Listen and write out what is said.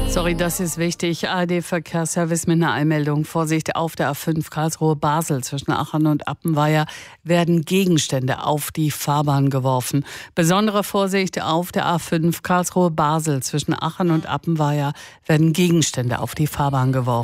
Sorry, das ist wichtig. ARD-Verkehrsservice mit einer Eilmeldung. Vorsicht, auf der A5 Karlsruhe-Basel zwischen Aachen und Appenweier werden Gegenstände auf die Fahrbahn geworfen. Besondere Vorsicht, auf der A5 Karlsruhe-Basel zwischen Aachen und Appenweier werden Gegenstände auf die Fahrbahn geworfen.